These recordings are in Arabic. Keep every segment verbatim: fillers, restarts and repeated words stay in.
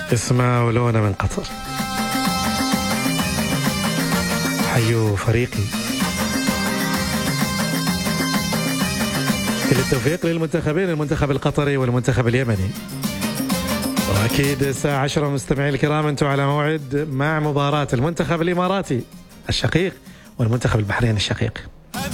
اسمع ولونا من قطر. حيوا فريقي. كل التوفيق للمنتخبين، المنتخب القطري والمنتخب اليمني. وأكيد الساعة عشرة مستمعي الكرام أنتم على موعد مع مباراة المنتخب الإماراتي الشقيق والمنتخب البحريني الشقيق.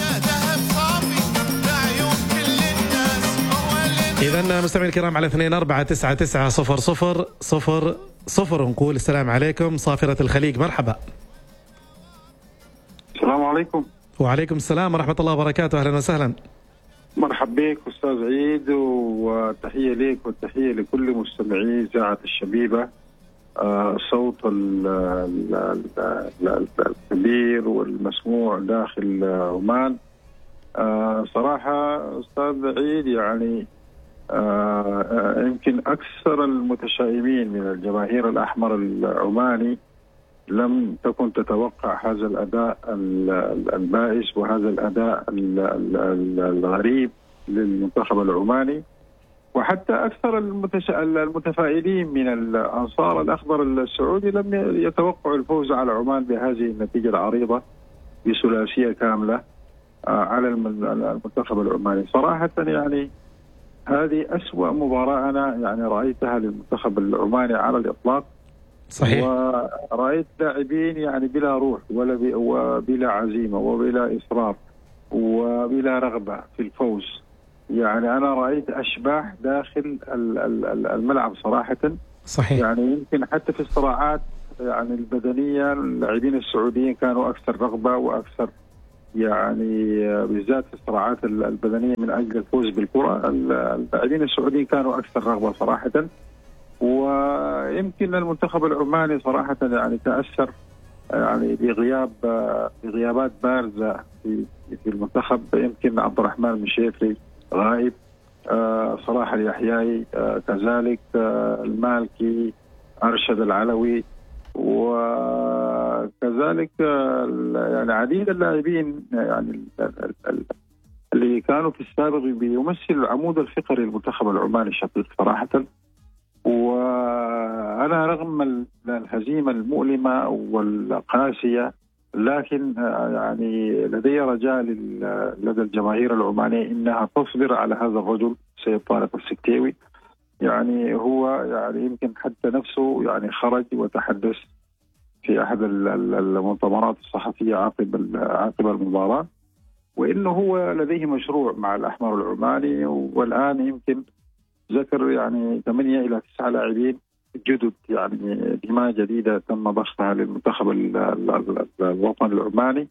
إذن مستمعي الكرام على اثنين أربعة تسعة تسعة صفر صفر صفر صفر نقول السلام عليكم صافرة الخليج. مرحبا. السلام عليكم. وعليكم السلام ورحمة الله وبركاته. أهلا وسهلا. مرحب بك أستاذ عيد، وتحية لك وتحية لكل مستمعي إذاعة الشبيبة. آه صوت الكبير والمسموع داخل عمان. آه صراحة أستاذ عيد يعني آه يمكن أكثر المتشائمين من الجماهير الأحمر العماني لم تكن تتوقع هذا الأداء البائس وهذا الأداء الغريب للمنتخب العماني، وحتى أكثر المتفائلين من الأنصار الأخضر السعودي لم يتوقعوا الفوز على عمان بهذه النتيجة العريضة بثلاثية كاملة على المنتخب العماني. صراحة يعني هذه أسوأ مباراة أنا يعني رأيتها للمنتخب العماني على الإطلاق. صحيح. ورأيت لاعبين يعني بلا روح ولا وبلا عزيمة وبلا إصرار وبلا رغبة في الفوز. يعني أنا رأيت أشباح داخل الملعب صراحة. صحيح. يعني يمكن حتى في الصراعات يعني البدنية اللاعبين السعوديين كانوا أكثر رغبة وأكثر يعني بالذات في الصراعات البدنية من أجل الفوز بالكرة. اللاعبين السعوديين كانوا أكثر رغبة صراحة. ويمكن المنتخب العماني صراحة يعني تأثر يعني بغياب بغيابات بارزة في في المنتخب. يمكن عبد الرحمن المشيفري غائب، آه صلاح اليحياي آه كذلك، آه المالكي، أرشد العلوي، وكذلك آه يعني عديد اللاعبين يعني اللي كانوا في السابق بيمثل العمود الفقري للمنتخب العماني الشقيق صراحة. وأنا رغم الهزيمة المؤلمة والقاسية لكن يعني لدي رجاء لدى الجماهير العمانية إنها تصبر على هذا الرجل سيد طارق السكتيوي. يعني هو يعني يمكن حتى نفسه يعني خرج وتحدث في أحد المؤتمرات الصحفية عقب عقب المباراة، وإنه هو لديه مشروع مع الأحمر العماني، والآن يمكن ذكر يعني ثمانية إلى تسعة لاعبين جدد، يعني دماء جديدة تم ضخها للمنتخب الوطني العماني.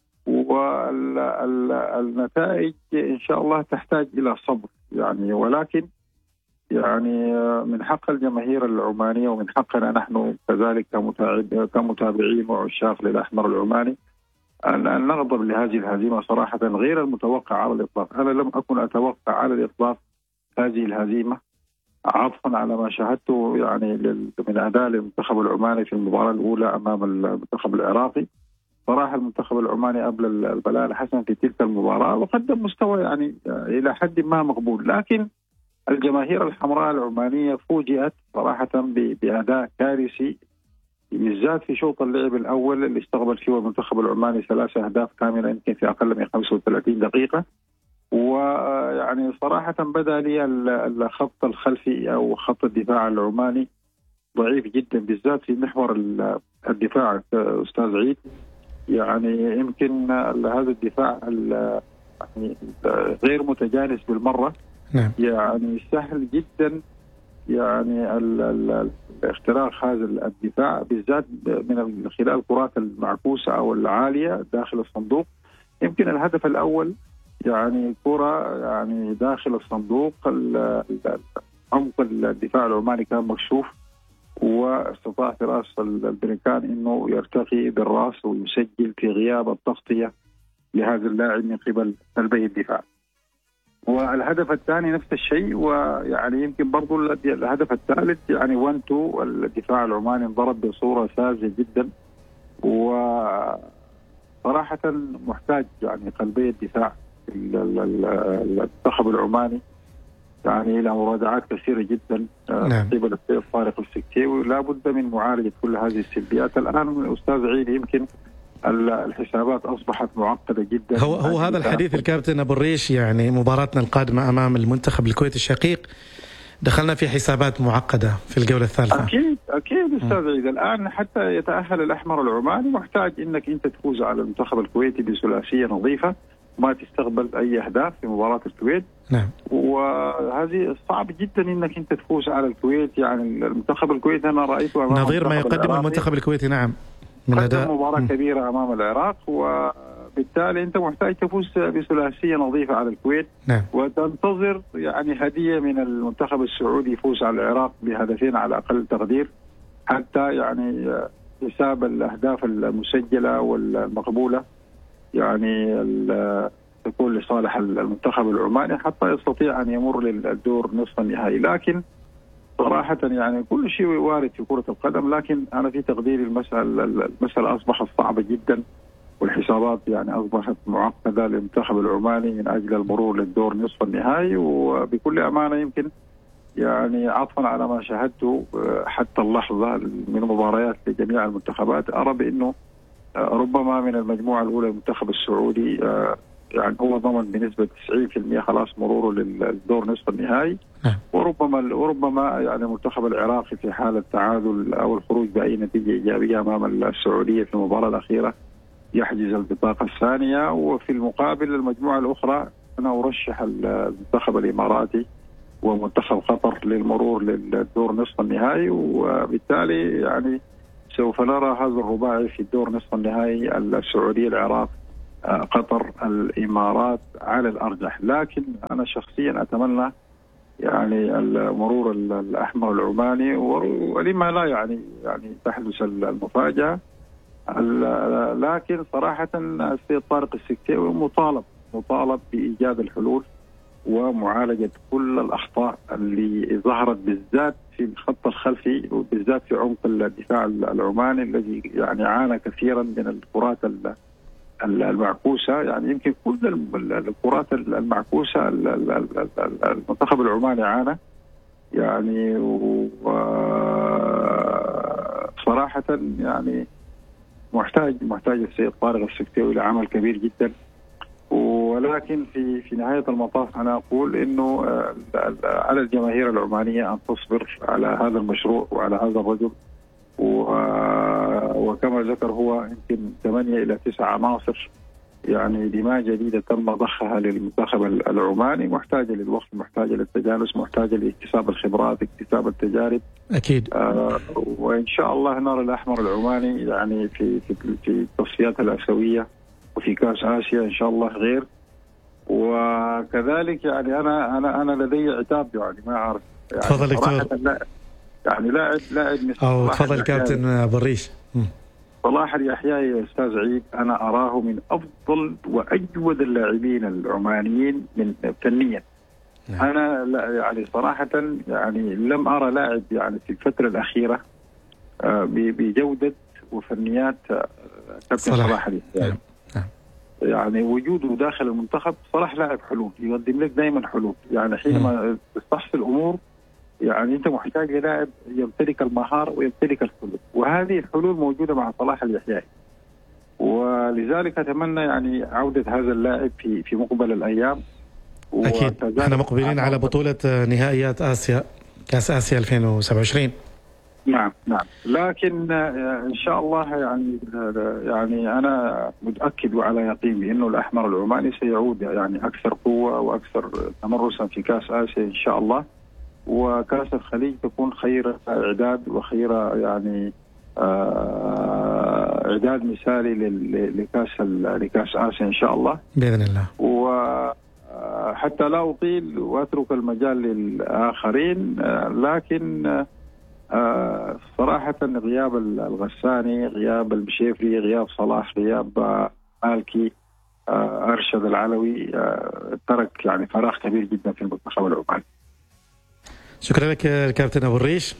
والنتائج إن شاء الله تحتاج إلى صبر يعني، ولكن يعني من حق الجماهير العمانية ومن حقنا نحن كذلك كمتابعين وعشاق للأحمر العماني أن نغضب لهذه الهزيمة صراحة غير المتوقع على الإطلاق. أنا لم أكن أتوقع على الإطلاق هذه الهزيمة عطفا على ما شاهدته يعني من أداء المنتخب العماني في المباراة الأولى أمام المنتخب العراقي. صراحة المنتخب العماني قبل البلاء الحسن في تلك المباراة وقدم مستوى يعني إلى حد ما مقبول، لكن الجماهير الحمراء العمانية فوجئت صراحة بأداء كارثي بالذات في شوط اللعب الأول اللي استقبل فيه المنتخب العماني ثلاث أهداف كاملة يمكن في أقل من خمسة وثلاثين دقيقة. ويعني صراحة بدأ لي الخط الخلفي أو خط الدفاع العماني ضعيف جدا بالذات في محور الدفاع أستاذ عيد. يعني يمكن هذا الدفاع يعني غير متجانس بالمرة. نعم. يعني سهل جدا يعني اختراق هذا الدفاع بالذات من خلال الكرات المعكوسة أو العالية داخل الصندوق. يمكن الهدف الأول يعني كرة يعني داخل الصندوق، عمق الدفاع العماني كان مكشوف واستطاع فراس البريكان انه يرتقي بالراس ويسجل في غياب التغطية لهذا اللاعب من قبل قلبي الدفاع. والهدف الثاني نفس الشيء، ويعني يمكن برضو الهدف الثالث يعني واحد اثنين الدفاع العماني انضرب بصورة ساذجة جدا. وصراحة محتاج يعني قلبي الدفاع المنتخب العماني يعني الى مراجعات كثيره جدا نعم. قبل السيد طارق السكتيوي، لا بد من معالجه كل هذه السلبيات. الان استاذ عيد يمكن الحسابات اصبحت معقده جدا. هو هو هذا الحديث الكابتن ابو الريش، يعني مباراتنا القادمه امام المنتخب الكويتي الشقيق دخلنا في حسابات معقده في الجوله الثالثه. اكيد اكيد استاذ عيد، الان حتى يتاهل الاحمر العماني محتاج انك انت تفوز على المنتخب الكويتي بثلاثيه نظيفه، ما تستقبل اي اهداف في مباراه الكويت. نعم. وهذه صعب جدا انك انت تفوز على الكويت، يعني المنتخب الكويتي انا رايته امام نظير ما يقدم المنتخب الكويتي. نعم، من اداء مباراه م. كبيره امام العراق، وبالتالي انت محتاج تفوز بثلاثيه نظيفه على الكويت. نعم. وتنتظر يعني هديه من المنتخب السعودي يفوز على العراق بهدفين على اقل تقدير، حتى يعني حساب الاهداف المسجله والمقبوله يعني تكون لصالح المنتخب العماني حتى يستطيع ان يمر للدور نصف النهائي. لكن صراحه يعني كل شيء وارد في كره القدم، لكن انا في تقديري المساله المساله اصبحت صعبه جدا، والحسابات يعني اصبحت معقده للمنتخب العماني من اجل المرور للدور نصف النهائي. وبكل امانه يمكن يعني عطفا على ما شاهدته حتى اللحظه من مباريات لجميع المنتخبات، ارى بانه ربما من المجموعه الاولى المنتخب السعودي يعني هو ضمن بنسبه تسعين بالمئة خلاص مروره للدور نصف النهائي. وربما وربما يعني المنتخب العراقي في حاله تعادل او الخروج باي نتيجه ايجابيه امام السعوديه في المباراه الاخيره يحجز البطاقه الثانيه. وفي المقابل المجموعه الاخرى انا ارشح المنتخب الاماراتي ومنتخب قطر للمرور للدور نصف النهائي، وبالتالي يعني سوف نرى هذا الرباعي في الدور نصف النهائي، السعوديه العراق قطر الامارات على الارجح. لكن انا شخصيا اتمنى يعني المرور الاحمر العماني، ولما لا يعني يعني تحدث المفاجاه. لكن صراحه السيد طارق السكتيوي مطالب مطالب بايجاد الحلول ومعالجه كل الاخطاء اللي ظهرت بالذات في الخط الخلفي وبالذات في عمق الدفاع العماني الذي يعني عانى كثيرا من الكرات المعكوسه. يعني يمكن كل الكرات المعكوسه المنتخب العماني عانى يعني. وصراحه يعني محتاج محتاج السيد طارق السكتيوي لعمل كبير جدا. ولكن في في نهايه المطاف انا اقول انه على الجماهير العمانيه ان تصبر على هذا المشروع وعلى هذا الرجل. وكما ذكر هو يمكن ثمانية الى تسعة عناصر يعني دماء جديده تم ضخها للمنتخب العماني، محتاجه للوقت، محتاجه للتجانس، محتاجه لاكتساب الخبرات، اكتساب التجارب. اكيد. آه وان شاء الله نرى الاحمر العماني يعني في في في التصفيات الاسيويه وفي كاس اسيا ان شاء الله غير. وكذلك يعني انا انا انا لدي عتاب يعني ما اعرف يعني تفضل دكتور. يعني لاعب لاعب مثل او تفضل كابتن ابو الريش. صلاح اليحيى يا استاذ عيد انا اراه من افضل واجود اللاعبين العمانيين من فنيا. نعم. انا لا يعني صراحه يعني لم ارى لاعب يعني في الفتره الاخيره بجوده وفنيات كابتن صلاح اليحيى. نعم. نعم. يعني وجوده داخل المنتخب صلاح لاعب حلول، يقدم لك دائما حلول. يعني حينما تستحصل الامور يعني انت محتاج للاعب يمتلك المهاره ويمتلك الحلول، وهذه الحلول موجوده مع صلاح اليحيى. ولذلك اتمنى يعني عوده هذا اللاعب في في مقبل الايام. اكيد احنا مقبلين على بطوله نهائيات اسيا، كاس اسيا ألفين وسبعة وعشرين. نعم نعم. لكن ان شاء الله يعني يعني انا متاكد وعلى يقين بانه الاحمر العماني سيعود يعني اكثر قوه واكثر تمرسا في كاس اسيا ان شاء الله. وكاس الخليج تكون خير اعداد وخير يعني اعداد مثالي لكاس لكاس اسيا ان شاء الله باذن الله. وحتى لا اطيل واترك المجال للاخرين، لكن صراحه غياب الغساني، غياب المشيفري، غياب صلاح، غياب مالكي، ارشد العلوي ترك يعني فراغ كبير جدا في المنتخب العماني. شكرا لك الكابتن ابو الريش.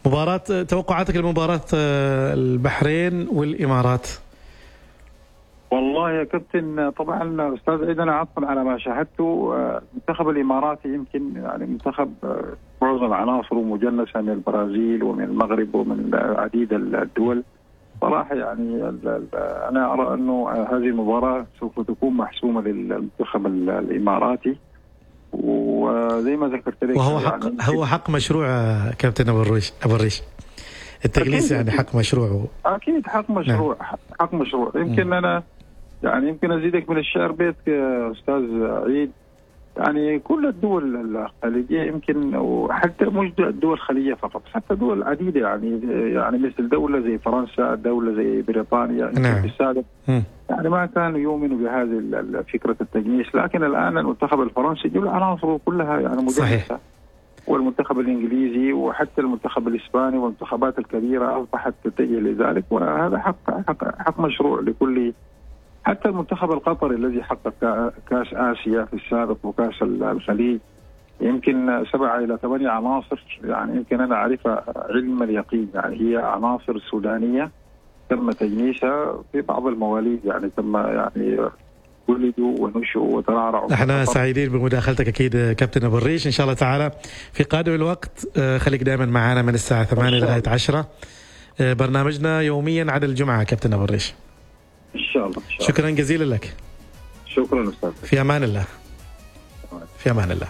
مباراة توقعاتك لمباراة البحرين والامارات؟ والله يا كابتن طبعا استاذ عيد، انا عطفا على ما شاهدته المنتخب الاماراتي يمكن يعني منتخب معظم عناصره مجنسه من البرازيل ومن المغرب ومن عديد الدول. صراحه يعني انا ارى انه هذه المباراه سوف تكون محسومه للمنتخب الاماراتي، وزي ما ذكرت لك وهو حق يعني هو حق مشروع كابتن ابو الريش ابو الريش التجليس يعني حق مشروع. اكيد حق مشروع. نعم. حق مشروع. يمكن م. انا يعني يمكن ازيدك من الشعر بيت يا استاذ عيد. يعني كل الدول الخليجيه يمكن، وحتى مش الدول الخليجيه فقط، حتى دول عديده يعني يعني مثل دوله زي فرنسا، دوله زي بريطانيا نعم. في السابق يعني ما كانوا يؤمنوا بهذه فكره التجنيس، لكن الان المنتخب الفرنسي جل عناصره كلها يعني مجنسه، والمنتخب الانجليزي وحتى المنتخب الاسباني والمنتخبات الكبيره اصبحت تتجه لذلك، وهذا حق حق حق مشروع لكل. حتى المنتخب القطري الذي حقق كاس اسيا في السابق وكاس الخليج يمكن سبعه الى ثمانيه عناصر، يعني يمكن انا اعرفها علم اليقين، يعني هي عناصر سودانيه تم تجنيسها في بعض المواليد، يعني تم يعني ولدوا ونشوا وترعرعوا. احنا سعيدين بمداخلتك اكيد كابتن ابو الريش. ان شاء الله تعالى في قادم الوقت خليك دائما معنا من الساعه ثمانية لغايه عشرة. برنامجنا يوميا عدا الجمعه كابتن ابو الريش. ان شاء الله. شكرا جزيلا لك. شكرا استاذ. في امان الله. في امان الله.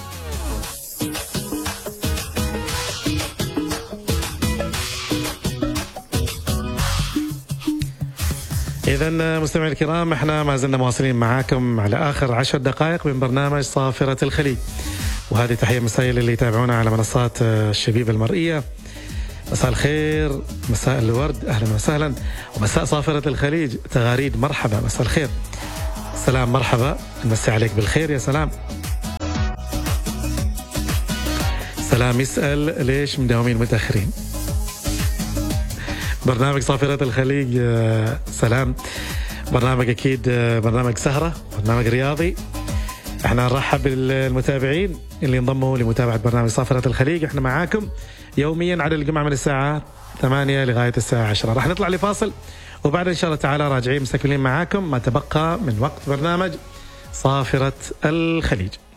إذا مستمعي الكرام، احنا ما زلنا مواصلين معاكم على آخر عشر دقائق من برنامج صافرة الخليج، وهذه تحية مسائل اللي يتابعونا على منصات الشبيبة المرئية. مساء الخير، مساء الورد، أهلا وسهلا، ومساء صافرة الخليج تغاريد مرحبا، مساء الخير، سلام مرحبا، نمسي عليك بالخير يا سلام. سلام يسأل ليش مداومين متأخرين. برنامج صافرة الخليج سلام، برنامج أكيد برنامج سهرة، برنامج رياضي. احنا نرحب بالمتابعين اللي انضموا لمتابعة برنامج صافرة الخليج. احنا معاكم يوميا على الجمعة من الساعة ثمانية لغاية الساعة عشرة. راح نطلع لفاصل، وبعد إن شاء الله تعالى راجعين مستكملين معاكم ما تبقى من وقت برنامج صافرة الخليج.